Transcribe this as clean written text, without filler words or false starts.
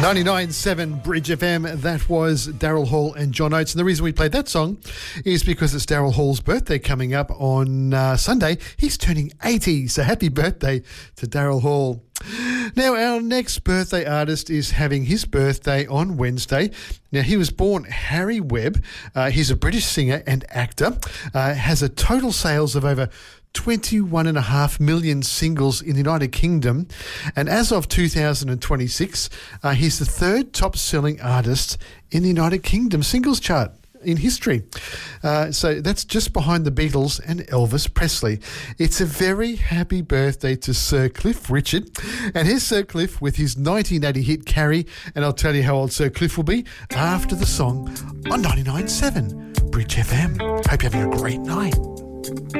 99.7 Bridge FM, that was Daryl Hall and John Oates. And the reason we played that song is because it's Daryl Hall's birthday coming up on Sunday. He's turning 80, so happy birthday to Daryl Hall. Now, our next birthday artist is having his birthday on Wednesday. Now, he was born Harry Webb. He's a British singer and actor, has a total sales of over 21.5 million singles in the United Kingdom. And as of 2026, he's the third top-selling artist in the United Kingdom singles chart in history. So that's just behind the Beatles and Elvis Presley. It's a very happy birthday to Sir Cliff Richard. And here's Sir Cliff with his 1980 hit Carrie. And I'll tell you how old Sir Cliff will be after the song on 99.7 Bridge FM. Hope you're having a great night.